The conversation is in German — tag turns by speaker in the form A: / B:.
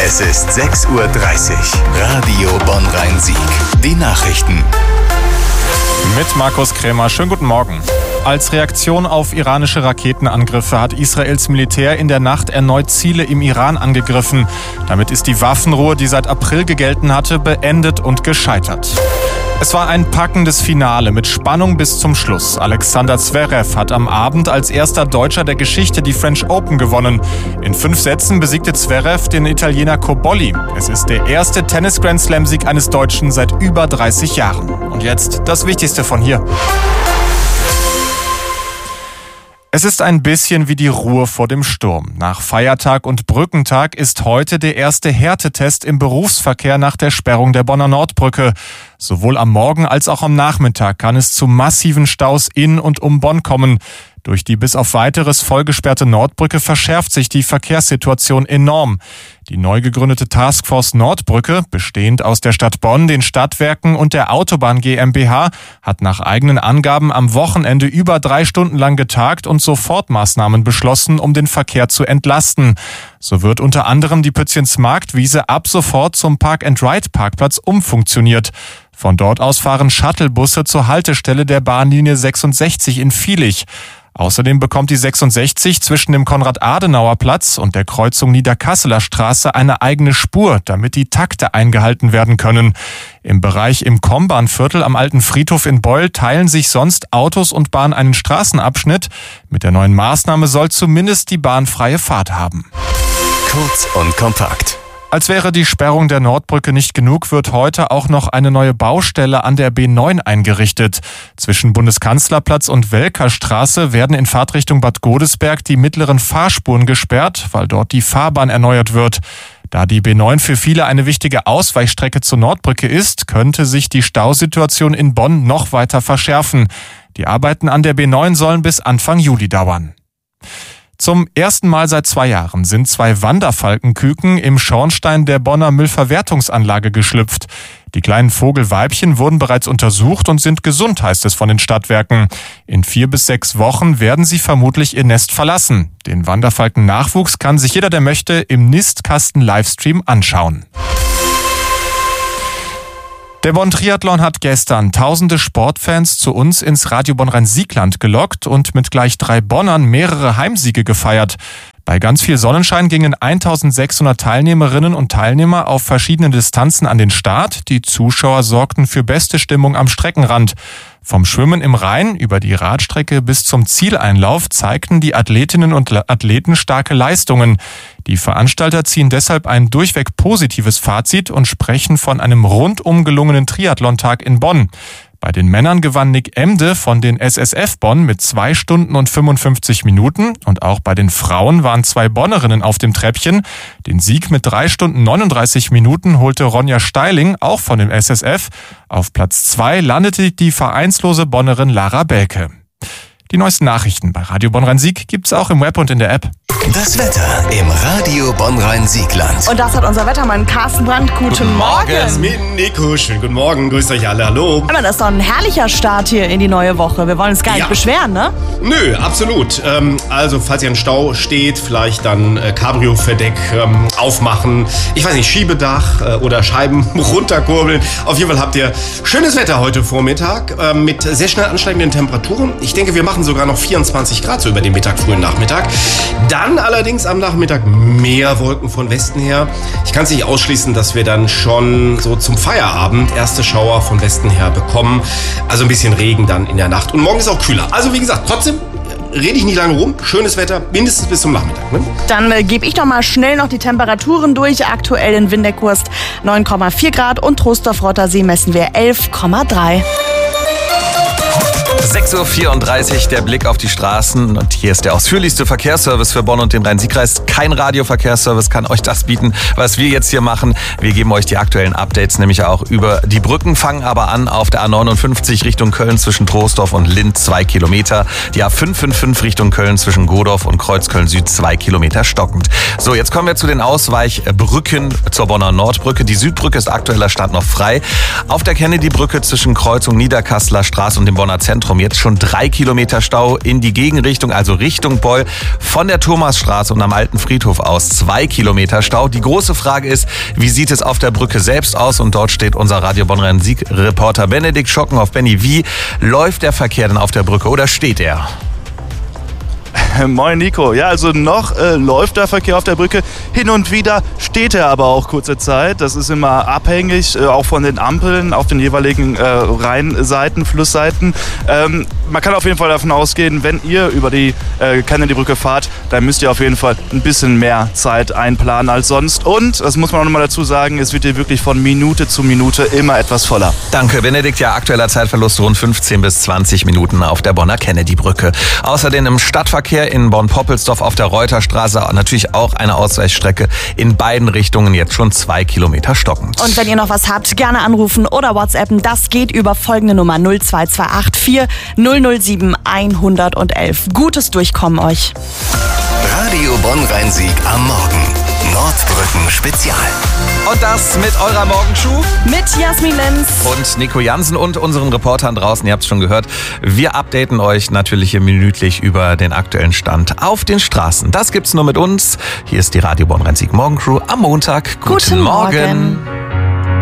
A: Es ist 6:30 Uhr. Radio Bonn-Rhein-Sieg. Die Nachrichten.
B: Mit Markus Krämer. Schönen guten Morgen. Als Reaktion auf iranische Raketenangriffe hat Israels Militär in der Nacht erneut Ziele im Iran angegriffen. Damit ist die Waffenruhe, die seit April gegelten hatte, beendet und gescheitert. Es war ein packendes Finale mit Spannung bis zum Schluss. Alexander Zverev hat am Abend als erster Deutscher der Geschichte die French Open gewonnen. In 5 Sätzen besiegte Zverev den Italiener Cobolli. Es ist der erste Tennis-Grand-Slam-Sieg eines Deutschen seit über 30 Jahren. Und jetzt das Wichtigste von hier. Es ist ein bisschen wie die Ruhe vor dem Sturm. Nach Feiertag und Brückentag ist heute der erste Härtetest im Berufsverkehr nach der Sperrung der Bonner Nordbrücke. Sowohl am Morgen als auch am Nachmittag kann es zu massiven Staus in und um Bonn kommen. Durch die bis auf weiteres vollgesperrte Nordbrücke verschärft sich die Verkehrssituation enorm. Die neu gegründete Taskforce Nordbrücke, bestehend aus der Stadt Bonn, den Stadtwerken und der Autobahn GmbH, hat nach eigenen Angaben am Wochenende über 3 Stunden lang getagt und Sofortmaßnahmen beschlossen, um den Verkehr zu entlasten. So wird unter anderem die Pützchens-Marktwiese ab sofort zum Park-and-Ride-Parkplatz umfunktioniert. Von dort aus fahren Shuttlebusse zur Haltestelle der Bahnlinie 66 in Viehlich. Außerdem bekommt die 66 zwischen dem Konrad-Adenauer-Platz und der Kreuzung Niederkasseler Straße eine eigene Spur, damit die Takte eingehalten werden können. Im Bereich im Kombahnviertel am Alten Friedhof in Beul teilen sich sonst Autos und Bahn einen Straßenabschnitt. Mit der neuen Maßnahme soll zumindest die Bahn freie Fahrt haben.
A: Kurz und kompakt.
B: Als wäre die Sperrung der Nordbrücke nicht genug, wird heute auch noch eine neue Baustelle an der B9 eingerichtet. Zwischen Bundeskanzlerplatz und Welker-Straße werden in Fahrtrichtung Bad Godesberg die mittleren Fahrspuren gesperrt, weil dort die Fahrbahn erneuert wird. Da die B9 für viele eine wichtige Ausweichstrecke zur Nordbrücke ist, könnte sich die Stausituation in Bonn noch weiter verschärfen. Die Arbeiten an der B9 sollen bis Anfang Juli dauern. Zum ersten Mal seit 2 Jahren sind 2 Wanderfalkenküken im Schornstein der Bonner Müllverwertungsanlage geschlüpft. Die kleinen Vogelweibchen wurden bereits untersucht und sind gesund, heißt es von den Stadtwerken. In 4 bis 6 Wochen werden sie vermutlich ihr Nest verlassen. Den Wanderfalken-Nachwuchs kann sich jeder, der möchte, im Nistkasten-Livestream anschauen. Der Bonn-Triathlon hat gestern tausende Sportfans zu uns ins Radio Bonn-Rhein-Siegland gelockt und mit gleich 3 Bonnern mehrere Heimsiege gefeiert. Bei ganz viel Sonnenschein gingen 1600 Teilnehmerinnen und Teilnehmer auf verschiedenen Distanzen an den Start. Die Zuschauer sorgten für beste Stimmung am Streckenrand. Vom Schwimmen im Rhein über die Radstrecke bis zum Zieleinlauf zeigten die Athletinnen und Athleten starke Leistungen. Die Veranstalter ziehen deshalb ein durchweg positives Fazit und sprechen von einem rundum gelungenen Triathlontag in Bonn. Bei den Männern gewann Nick Emde von den SSF Bonn mit 2 Stunden und 55 Minuten und auch bei den Frauen waren 2 Bonnerinnen auf dem Treppchen. Den Sieg mit 3 Stunden 39 Minuten holte Ronja Steiling, auch von dem SSF. Auf Platz 2 landete die vereinslose Bonnerin Lara Belke. Die neuesten Nachrichten bei Radio Bonn-Rhein-Sieg gibt's auch im Web und in der App.
A: Das Wetter im Radio Bonn-Rhein-Siegland.
C: Und das hat unser Wettermann Carsten Brandt. Guten Morgen.
D: Mit Nico. Schönen guten Morgen. Grüßt euch alle. Hallo.
C: Aber das ist doch ein herrlicher Start hier in die neue Woche. Wir wollen uns gar nicht beschweren, ne?
D: Nö, absolut. Also, falls ihr im Stau steht, vielleicht dann Cabrio-Verdeck aufmachen. Ich weiß nicht, Schiebedach oder Scheiben runterkurbeln. Auf jeden Fall habt ihr schönes Wetter heute Vormittag mit sehr schnell ansteigenden Temperaturen. Ich denke, wir machen sogar noch 24 Grad so über den Mittag, frühen Nachmittag. Dann allerdings am Nachmittag mehr Wolken von Westen her. Ich kann es nicht ausschließen, dass wir dann schon so zum Feierabend erste Schauer von Westen her bekommen. Also ein bisschen Regen dann in der Nacht. Und morgen ist auch kühler. Also wie gesagt, trotzdem rede ich nicht lange rum. Schönes Wetter, mindestens bis zum Nachmittag. Ne?
C: Dann gebe ich doch mal schnell noch die Temperaturen durch. Aktuell in Windekurst 9,4 Grad und Trostorf-Rottersee messen wir 11,3.
E: 6:34 Uhr, der Blick auf die Straßen und hier ist der ausführlichste Verkehrsservice für Bonn und den Rhein-Sieg-Kreis. Kein Radioverkehrsservice kann euch das bieten, was wir jetzt hier machen. Wir geben euch die aktuellen Updates, nämlich auch über die Brücken, fangen aber an auf der A59 Richtung Köln zwischen Troisdorf und Lindt 2 Kilometer. Die A555 Richtung Köln zwischen Godorf und Kreuzköln Süd 2 Kilometer stockend. So, jetzt kommen wir zu den Ausweichbrücken zur Bonner Nordbrücke. Die Südbrücke ist aktueller Stand noch frei. Auf der Kennedy-Brücke zwischen Kreuzung Niederkasseler Straße und dem Bonner Zentrum Jetzt schon 3 Kilometer Stau in die Gegenrichtung, also Richtung Beul. Von der Thomasstraße und am Alten Friedhof aus 2 Kilometer Stau. Die große Frage ist, wie sieht es auf der Brücke selbst aus? Und dort steht unser Radio Bonn-Rhein-Sieg-Reporter Benedikt Schockenhoff. Benni, wie läuft der Verkehr denn auf der Brücke oder steht er?
F: Moin Nico. Ja, also noch läuft der Verkehr auf der Brücke. Hin und wieder steht er aber auch kurze Zeit. Das ist immer abhängig, auch von den Ampeln auf den jeweiligen Rheinseiten, Flussseiten. Man kann auf jeden Fall davon ausgehen, wenn ihr über die Kennedy-Brücke fahrt, dann müsst ihr auf jeden Fall ein bisschen mehr Zeit einplanen als sonst. Und, das muss man auch nochmal dazu sagen, es wird hier wirklich von Minute zu Minute immer etwas voller.
E: Danke, Benedikt. Ja, aktueller Zeitverlust rund 15 bis 20 Minuten auf der Bonner Kennedy-Brücke. Außerdem im Stadtverkehr in Bonn-Poppelsdorf auf der Reuterstraße natürlich auch eine Ausweichstrecke in beiden Richtungen, jetzt schon 2 Kilometer stockend.
C: Und wenn ihr noch was habt, gerne anrufen oder WhatsAppen. Das geht über folgende Nummer 02284 007 111. Gutes Durchkommen euch.
A: Radio Bonn-Rhein-Sieg am Morgen. Nordbrücken Spezial.
E: Und das mit eurer Morgenschuh?
C: Mit Jasmin Lenz.
E: Und Nico Jansen und unseren Reportern draußen. Ihr habt es schon gehört. Wir updaten euch natürlich hier minütlich über den aktuellen Stand auf den Straßen. Das gibt's nur mit uns. Hier ist die Radio Bonn-Rhein-Sieg Morgencrew am Montag.
C: Guten Morgen.